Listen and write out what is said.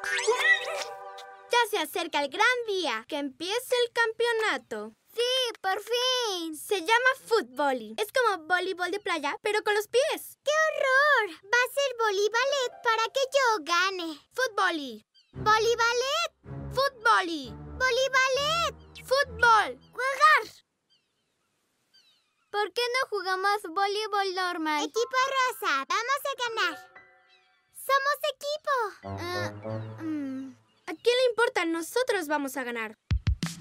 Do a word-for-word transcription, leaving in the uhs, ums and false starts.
Ya se acerca el gran día, que empiece el campeonato. ¡Sí, por fin! Se llama fútbol. Es como voleibol de playa, pero con los pies. ¡Qué horror! Va a ser voleibalet para que yo gane. Fútbol. ¡Voleibalet! Fútbol. ¡Voleibalet! Fútbol. ¡Jugar! ¿Por qué no jugamos voleibol normal? Equipo rosa, vamos a ganar. ¡Somos equipo! Uh, mm, ¿A quién le importa? Nosotros vamos a ganar.